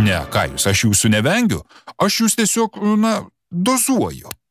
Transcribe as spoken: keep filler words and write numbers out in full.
Ne, ką jūs, aš jūsų nevengiu, aš jūs tiesiog, na, dozuoju.